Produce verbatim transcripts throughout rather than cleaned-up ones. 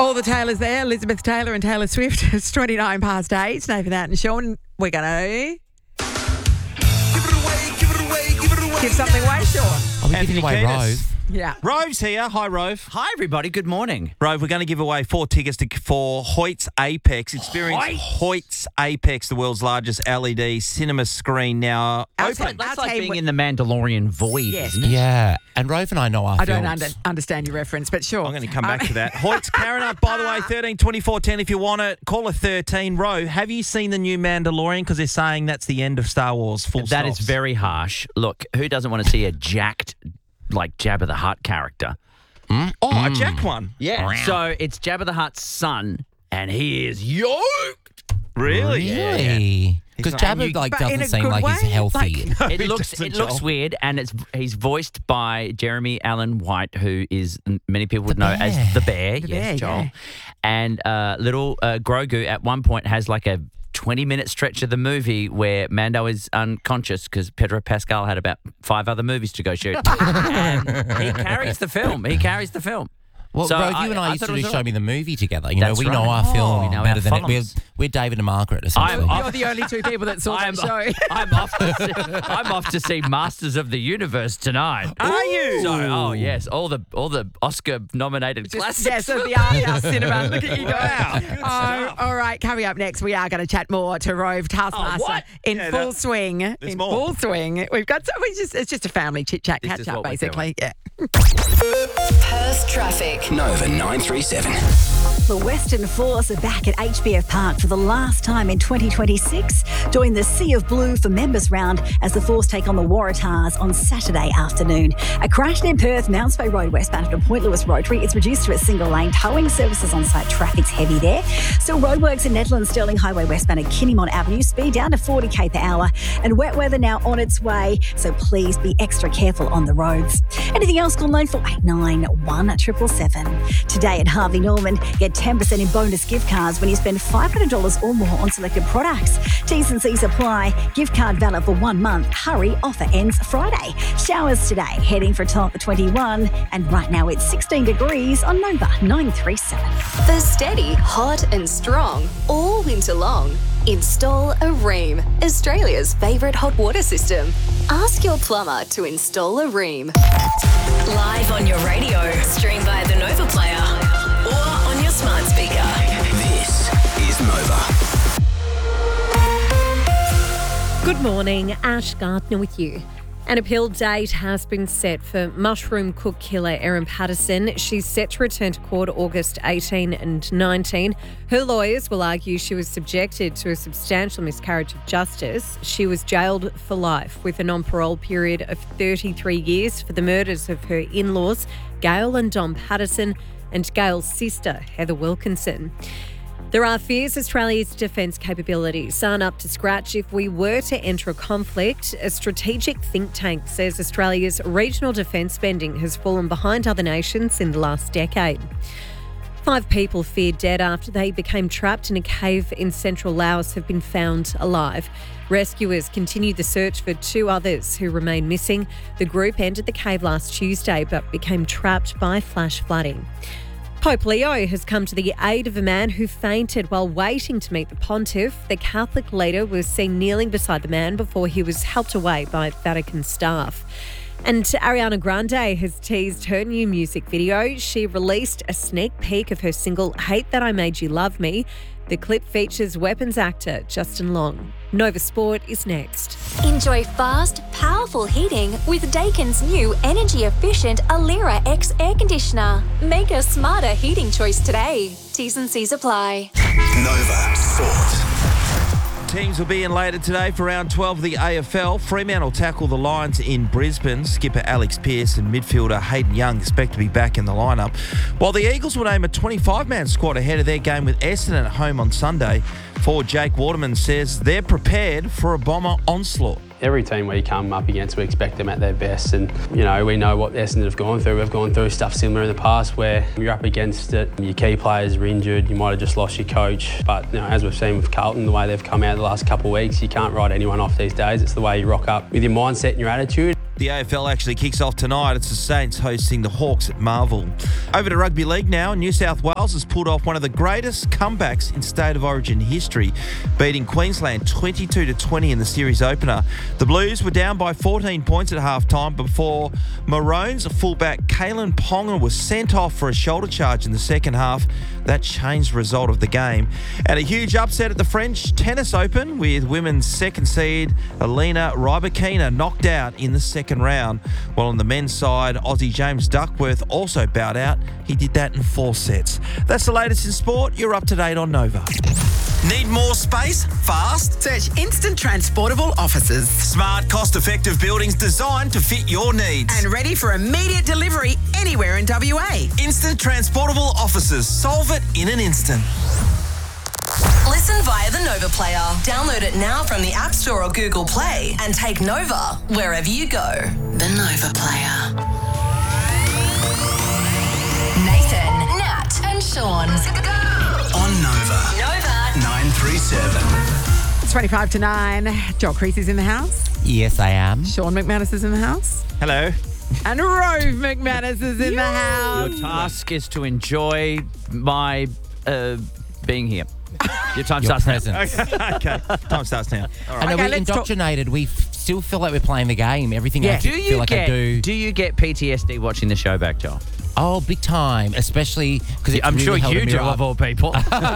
All the Taylors there, Elizabeth Taylor and Taylor Swift. It's twenty-nine past eight. Nathan Out and Sean, we're going to Give it away, give it away, give it away. give something away, Sean. Are we Anthony giving away Kiedis. Rove? Yeah. Rove's here. Hi, Rove. Hi, everybody. Good morning. Rove, we're going to give away four tickets to, for Hoyt's Apex. Experience Hoyt? Hoyt's Apex, the world's largest L E D cinema screen now Outside- open. That's Our like team being w- in the Mandalorian void, Yes. isn't it? Yeah. And Rove and I know our I don't films. under, understand your reference, but sure. I'm going to come back Um, to that. Hoyt's carrying up, by the way, thirteen twenty-four ten if you want it. Call a thirteen. Rove, have you seen the new Mandalorian? Because they're saying that's the end of Star Wars. Full That is stops. very harsh. Look, who doesn't want to see a jacked, like Jabba the Hutt character? Oh, a Jack one. Yeah. So it's Jabba the Hutt's son, and he is yoked. Really? Really? Because not- Jabba you- like But in doesn't a seem good like he's way? healthy. Like- It looks doesn't, it looks Joel. weird, and it's he's voiced by Jeremy Allen White, who is many people would know as bear. the Bear. The yes, Bear, Joel. yeah. And uh, little uh, Grogu at one point has like a twenty minute stretch of the movie where Mando is unconscious because Pedro Pascal had about five other movies to go shoot. And he carries the film. He carries the film. Well, So Rove, I- you and I, I used thought to it do was Show all- Me the Movie together. You know, That's we know right. our film Oh, we know better our than it. We're, films. we're David and Margaret, essentially. I'm- You're the only two people that saw that I'm, show. I'm off. To see, I'm off to see Masters of the Universe tonight. Are you? So, oh yes, all the all the Oscar nominated Just, classics. yeah, so the art house cinema. Look at you go. Wow, good Oh, stuff. all right, coming up next, we are going to chat more to Rove Taskmaster what? in Yeah, full that- swing. In more. full swing. We've got, so we just, it's just a family chit chat This catch is up, what we're basically. Yeah. Perth traffic. Nova nine three seven. The Western Force are back at H B F Park for the last time in twenty twenty-six. Join the Sea of Blue for members round as the Force take on the Waratahs on Saturday afternoon. A crash near Perth, Mounts Bay Road westbound at Point Lewis Rotary. It's reduced to a single lane. Towing services on site. Traffic's heavy there. Still roadworks in Netherlands, Stirling Highway westbound at Kinnymont Avenue. Speed down to forty k per hour. And wet weather now on its way, so please be extra careful on the roads. Anything else, call nine four eight nine one seven seven seven. Today at Harvey Norman, get ten percent in bonus gift cards when you spend five hundred dollars or more on selected products. T's and C's apply. Gift card valid for one month. Hurry, offer ends Friday. Showers today, heading for a top of twenty-one. And right now it's sixteen degrees on Nova nine three seven. For steady, hot and strong all winter long, install a Ream, Australia's favourite hot water system. Ask your plumber to install a Ream. Live on your radio, stream via the Nova Player or on your smart speaker. This is Nova. Good morning, Ash Gardner with you. An appeal date has been set for mushroom cook killer Erin Patterson. She's set to return to court August eighteen and nineteen. Her lawyers will argue she was subjected to a substantial miscarriage of justice. She was jailed for life with a non-parole period of thirty-three years for the murders of her in-laws, Gail and Dom Patterson, and Gail's sister, Heather Wilkinson. There are fears Australia's defence capabilities aren't up to scratch if we were to enter a conflict. A strategic think tank says Australia's regional defence spending has fallen behind other nations in the last decade. Five people feared dead after they became trapped in a cave in central Laos have been found alive. Rescuers continue the search for two others who remain missing. The group entered the cave last Tuesday but became trapped by flash flooding. Pope Leo has come to the aid of a man who fainted while waiting to meet the pontiff. The Catholic leader was seen kneeling beside the man before he was helped away by Vatican staff. And Ariana Grande has teased her new music video. She released a sneak peek of her single Hate That I Made You Love Me. The clip features Weapons actor Justin Long. Nova Sport is next. Enjoy fast, powerful heating with Daikin's new energy-efficient Alira X air conditioner. Make a smarter heating choice today. T's and C's apply. Nova Sport. Teams will be in later today for round twelve of the A F L. Fremantle tackle the Lions in Brisbane. Skipper Alex Pearce and midfielder Hayden Young expect to be back in the lineup, while the Eagles will name a twenty-five man squad ahead of their game with Essendon at home on Sunday. Forward Jake Waterman says they're prepared for a Bomber onslaught. Every team we come up against, we expect them at their best, and you know we know what Essendon have gone through. We've gone through stuff similar in the past where you're up against it, your key players are injured, you might have just lost your coach. But you know, as we've seen with Carlton, the way they've come out the last couple of weeks, you can't write anyone off these days. It's the way you rock up with your mindset and your attitude. The A F L actually kicks off tonight. It's the Saints hosting the Hawks at Marvel. Over to rugby league now. New South Wales has pulled off one of the greatest comebacks in State of Origin history, beating Queensland twenty-two to twenty in the series opener. The Blues were down by fourteen points at halftime before Maroons fullback Kalen Ponga was sent off for a shoulder charge in the second half. That changed the result of the game. And a huge upset at the French Tennis Open with women's second seed Alina Rybakina knocked out in the second round. While on the men's side, Aussie James Duckworth also bowed out. He did that in four sets. That's the latest in sport. You're up to date on Nova. Need more space? Fast? Search Instant Transportable Offices. Smart, cost-effective buildings designed to fit your needs. And ready for immediate delivery anywhere in W A. Instant Transportable Offices. Solve it in an instant. Listen via the Nova Player. Download it now from the App Store or Google Play and take Nova wherever you go. The Nova Player. Nathan, Nat, and Sean. On Nova. Nova. nine three seven. It's twenty-five to nine. Joel Creasy's in the house. Yes, I am. Sean McManus is in the house. Hello. And Rove McManus is in the house. Your task is to enjoy my uh, being here. Your time Your starts now. presence. Okay. Time starts now. All right. And Okay, are we let's talk- indoctrinated? We f- still feel like we're playing the game. Everything Yeah. I Do feel you like get I do. do you get P T S D watching the show back, Joel? Oh, big time. Especially because I'm sure you do, Up. of all people.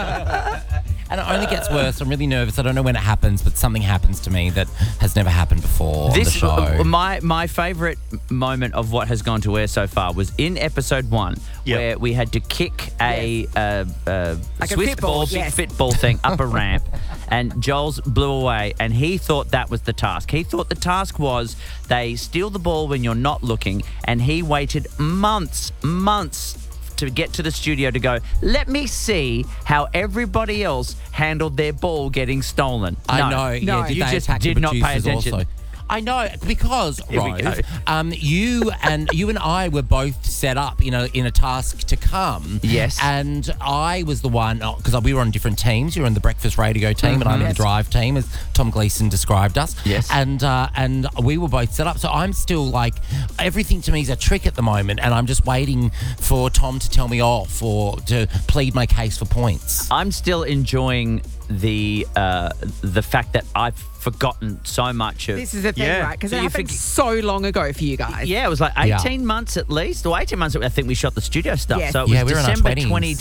And it only gets worse. I'm really nervous. I don't know when it happens, but something happens to me that has never happened before This on the show. my my favourite moment of what has gone to air so far was in episode one, Yep. where we had to kick a, uh, uh, Like a Swiss fit ball, ball, big yes. fit ball thing up a ramp, and Joel's blew away, and he thought that was the task. He thought the task was they steal the ball when you're not looking, and he waited months, months to get to the studio to go, let me see how everybody else handled their ball getting stolen. I No. know. No. Yeah, did You they just attack the did not pay producers attention. Also? I know because Here we go. Rose, um, you and you and I were both set up in a in a task to come. Yes. And I was the one because we were on different teams. You were on the breakfast radio team, and I'm on Yes. the drive team, as Tom Gleeson described us. Yes. And uh, and we were both set up. So I'm still like everything to me is a trick at the moment, and I'm just waiting for Tom to tell me off or to plead my case for points. I'm still enjoying the uh, the fact that I've forgotten so much of. This is the thing, Yeah. right? Because So it you happened forg- so long ago for you guys. Yeah, it was like Yeah. eighteen months at least, or eighteen months. I think we shot the studio stuff. Yes. So it Yeah, was we were in our December twenties. twenty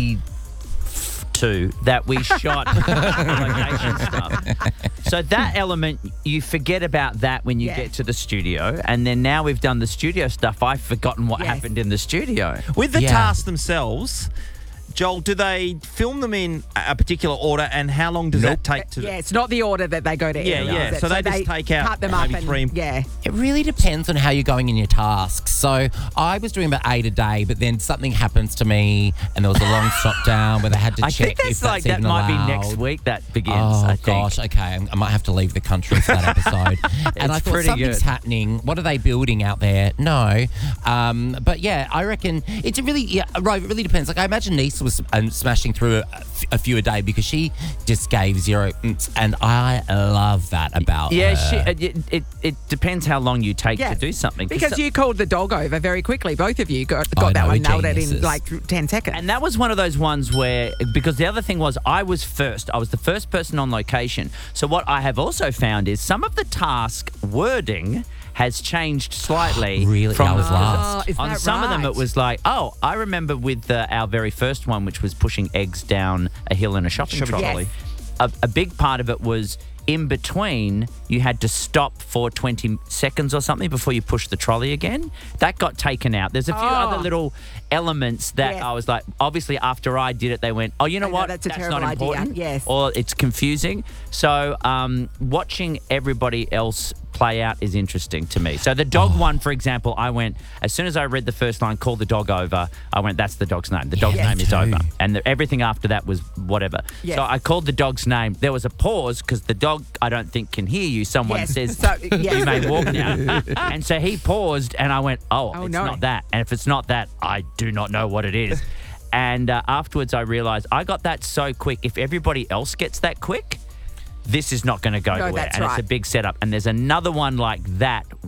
twenty-two that we shot location stuff. So that element, you forget about that when you Yeah. get to the studio, and then now we've done the studio stuff. I've forgotten what Yes. happened in the studio. With the Yeah. tasks themselves, Joel, do they film them in a particular order, and how long does that take to? Yeah, it's not the order that they go to Yeah, air, yeah. is it? So they just take out cut them maybe up and, three- yeah. It really depends on how you're going in your tasks. So I was doing about eight a day, but then something happens to me, and there was a long stop down where they had to I check think that's if like that's that even might allowed. be next week that begins. Oh I think. gosh, okay. I might have to leave the country for that episode. and I It's thought pretty something's good. happening. What are they building out there? No, um, but yeah, I reckon it's a really yeah. Right, it really depends. Like I imagine Nisa was um, smashing through a, a few a day because she just gave zero, mm, and I love that about Yeah, her. she, it, it it depends how long you take Yeah. to do something. Because so- you called the dog over very quickly. Both of you got, I got that know, one, we're nailed it in geniuses. like ten seconds. And that was one of those ones where, because the other thing was, I was first. I was the first person on location. So what I have also found is some of the task wording has changed slightly. Really? From I was the- last. Oh, is on that some of them, right? it was like, oh, I remember with uh, our very first one, which was pushing eggs down a hill in a shopping Shopping trolley. trolley. A, a big part of it was in between, you had to stop for twenty seconds or something before you push the trolley again. That got taken out. There's a few Oh. other little elements that Yes. I was like, obviously after I did it, they went, oh, you know I know, what? that's a terrible not idea. important. Yes. Or it's confusing. So um, watching everybody else play out is interesting to me. So the dog Oh. one, for example, I went, as soon as I read the first line, call the dog over, I went, that's the dog's name. The dog's Yes. name is Too. over. And the, everything after that was whatever. Yes. So I called the dog's name. There was a pause because the dog, I don't think, can hear you. Someone Yes. says, So, yes. you may walk now. And so he paused and I went, oh, Oh, it's no. not that. And if it's not that, I do not know what it is. And uh, afterwards I realised I got that so quick. If everybody else gets that quick, this is not going to go No, anywhere. that's And right. it's a big setup. And there's another one like that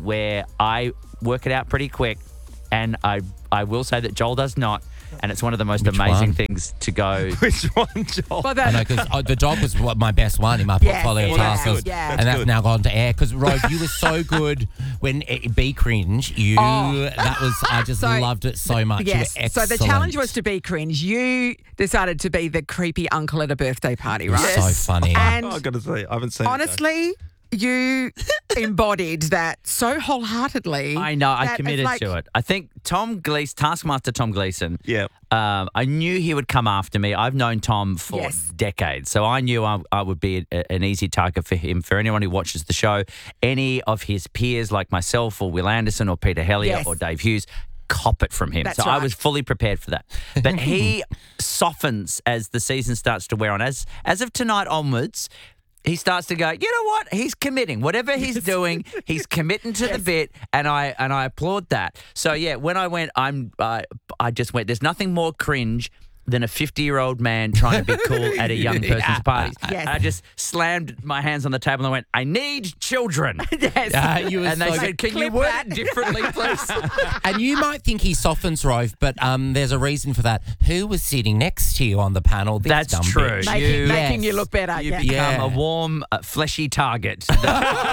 where I work it out pretty quick, and I I will say that Joel does not. And it's one of the most Which amazing one? things to go. Which one, Joel? Well, I know, that, because the dog was what- my best one in my Yes, portfolio it of was. tasks. Yeah. And That's that's good. now gone to air. Because, Rose, you were so good when it, Be Cringe. You, Oh. that was, I just So- loved it so much. You were yes. So the excellent. challenge was to be cringe. You decided to be the creepy uncle at a birthday party, right? So funny. And Oh, I've got to say, I haven't seen it. though. honestly, you embodied that so wholeheartedly. I know, I that it's committed like- to it. I think Tom Gleason, Taskmaster Tom Gleason, Yeah. um, I knew he would come after me. I've known Tom for Yes. decades, so I knew I, I would be a, an easy target for him. For anyone who watches the show, any of his peers like myself or Will Anderson or Peter Hellier Yes. or Dave Hughes, cop it from him. That's so I right. was fully prepared for that. But he softens as the season starts to wear on. As as of tonight onwards, he starts to go, you know what? He's committing. Whatever he's doing, he's committing to the bit, and I and I applaud that. So yeah, when I went, I'm uh, I just went. There's nothing more cringe than a fifty-year-old man trying to be cool at a young person's party. Yes. I just slammed my hands on the table and went, I need children. Yes. Uh, you were And they so said, can you Clip word that. it differently, please? And you might think he softens, Rove, but um, there's a reason for that. Who was sitting next to you on the panel? This That's dumb true. bitch? making, You- making Yes. you look better. You yeah. become Yeah. a warm, uh, fleshy target that,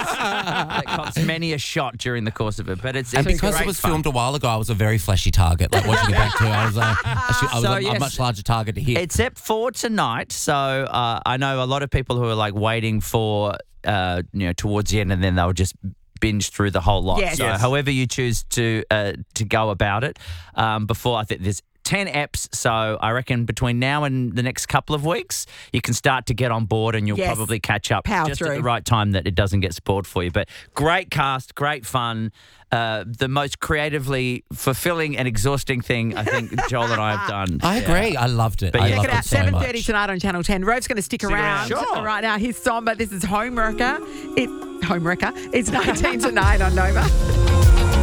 that cops many a shot during the course of it. But it's, And it's because great it was fun. filmed a while ago, I was a very fleshy target. Like watching it back too, I was, uh, I, should, I was So, a, a yes. much larger target to hit. Except for tonight. So uh, I know a lot of people who are like waiting for, uh, you know, towards the end, and then they'll just binge through the whole lot. Yes. So Yes. however you choose to uh, to go about it, um, before I think there's ten eps, so I reckon between now and the next couple of weeks, you can start to get on board and you'll Yes. probably catch up Power just at through. the right time that it doesn't get spoiled for you. But great cast, great fun. Uh, the most creatively fulfilling and exhausting thing I think Joel and I have done. I Yeah. agree. I loved it. But I yeah, Check loved it out, it so seven thirty much. tonight on Channel ten. Rove's going to stick, Stick around. around. Sure. Right now, he's somber. This is Homewrecker. It, Homewrecker. It's nineteen to nine on Nova.